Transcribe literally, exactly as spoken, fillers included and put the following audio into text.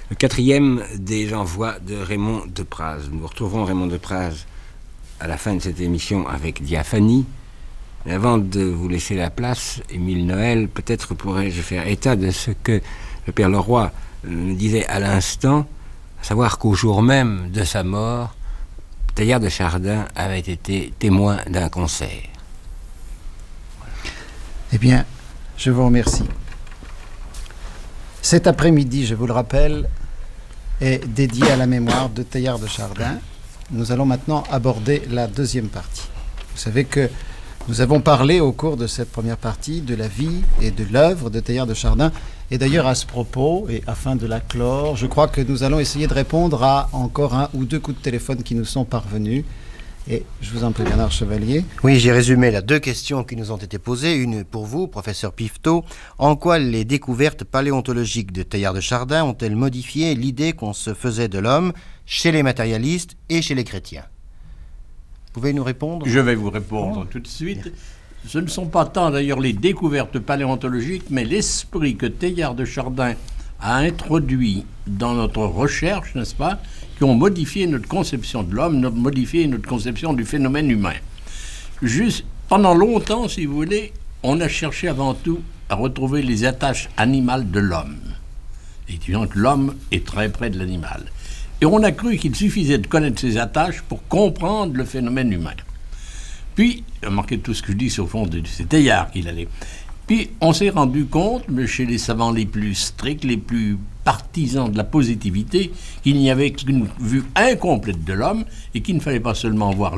Le quatrième des envois de Raymond de Praz. Nous retrouvons Raymond de Praz à la fin de cette émission avec Diaphanie. Mais avant de vous laisser la place, Émile Noël, peut-être pourrais-je faire état de ce que le Père Leroy nous disait à l'instant, à savoir qu'au jour même de sa mort, Teilhard de Chardin avait été témoin d'un concert. Voilà. Eh bien, je vous remercie. Cet après-midi, je vous le rappelle, est dédié à la mémoire de Teilhard de Chardin. Nous allons maintenant aborder la deuxième partie. Vous savez que nous avons parlé au cours de cette première partie de la vie et de l'œuvre de Teilhard de Chardin. Et d'ailleurs, à ce propos, et afin de la clore, je crois que nous allons essayer de répondre à encore un ou deux coups de téléphone qui nous sont parvenus. Et je vous en prie, Bernard Chevalier. Oui, j'ai résumé là deux questions qui nous ont été posées. Une pour vous, professeur Pifteau. En quoi les découvertes paléontologiques de Teilhard de Chardin ont-elles modifié l'idée qu'on se faisait de l'homme chez les matérialistes et chez les chrétiens? Vous pouvez nous répondre? Je vais vous répondre tout de suite. Ce ne sont pas tant d'ailleurs les découvertes paléontologiques, mais l'esprit que Teilhard de Chardin a introduit dans notre recherche, n'est-ce pas, qui ont modifié notre conception de l'homme, notre, modifié notre conception du phénomène humain. Juste, pendant longtemps, si vous voulez, on a cherché avant tout à retrouver les attaches animales de l'homme. Et disons que l'homme est très près de l'animal. Et on a cru qu'il suffisait de connaître ces attaches pour comprendre le phénomène humain. Puis, remarquez tout ce que je dis sur le fond, de, c'est Teilhard qu'il allait. Puis, on s'est rendu compte, mais chez les savants les plus stricts, les plus partisans de la positivité, qu'il n'y avait qu'une vue incomplète de l'homme et qu'il ne fallait pas seulement voir